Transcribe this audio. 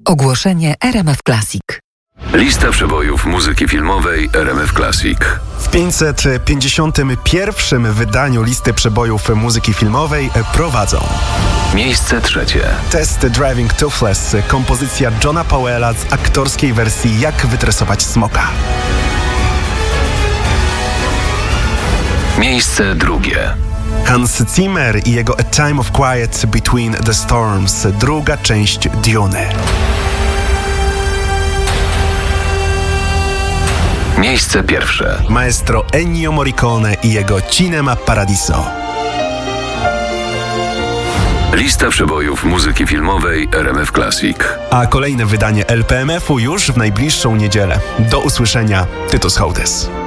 Ogłoszenie RMF Classic. Lista przebojów muzyki filmowej RMF Classic. W 551. wydaniu listy przebojów muzyki filmowej prowadzą Miejsce trzecie. Test Driving Toothless, kompozycja Johna Powella z aktorskiej wersji Jak wytresować smoka. Miejsce drugie. Hans Zimmer i jego A Time of Quiet Between the Storms, druga część Duny. Miejsce pierwsze. Maestro Ennio Morricone i jego Cinema Paradiso. Lista przebojów muzyki filmowej RMF Classic. A kolejne wydanie LPMF-u już w najbliższą niedzielę. Do usłyszenia. Tytus Hołdys.